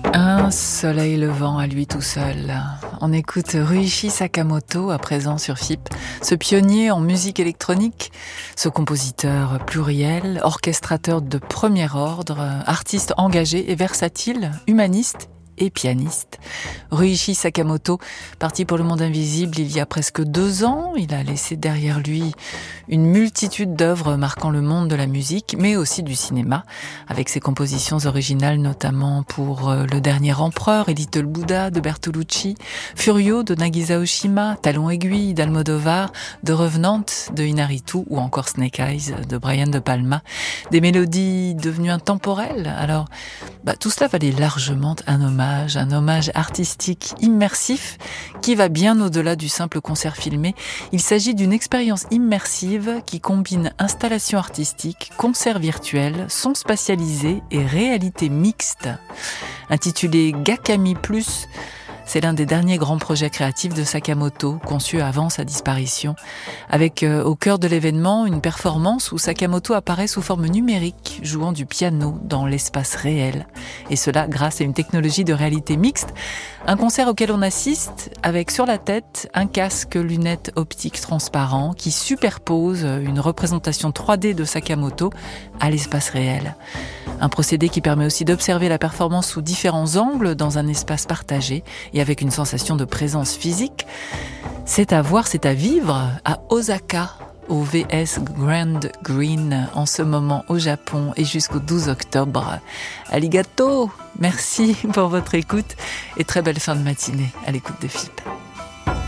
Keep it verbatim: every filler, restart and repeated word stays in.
Un soleil levant à lui tout seul. On écoute Ryuichi Sakamoto à présent sur F I P, ce pionnier en musique électronique, ce compositeur pluriel, orchestrateur de premier ordre, artiste engagé et versatile, humaniste et pianiste. Ryuichi Sakamoto, parti pour le monde invisible il y a presque deux ans, il a laissé derrière lui une multitude d'œuvres marquant le monde de la musique, mais aussi du cinéma, avec ses compositions originales notamment pour Le Dernier Empereur et Little Buddha de Bertolucci, Furio de Nagisa Oshima, Talon aiguille d'Almodovar, The Revenant de Inarritu ou encore Snake Eyes de Brian De Palma. Des mélodies devenues intemporelles. Alors, bah, tout cela valait largement un hommage, un hommage artistique immersif qui va bien au-delà du simple concert filmé. Il s'agit d'une expérience immersive qui combine installation artistique, concert virtuel, son spatialisé et réalité mixte. Intitulé Gakami Plus, c'est l'un des derniers grands projets créatifs de Sakamoto, conçu avant sa disparition, avec euh, au cœur de l'événement une performance où Sakamoto apparaît sous forme numérique, jouant du piano dans l'espace réel. Et cela grâce à une technologie de réalité mixte, un concert auquel on assiste avec sur la tête un casque lunettes optiques transparent qui superpose une représentation trois D de Sakamoto à l'espace réel. Un procédé qui permet aussi d'observer la performance sous différents angles dans un espace partagé et avec une sensation de présence physique. C'est à voir, c'est à vivre à Osaka, au V S Grand Green, en ce moment au Japon et jusqu'au douze octobre. Arigato, merci pour votre écoute et très belle fin de matinée à l'écoute de F I P.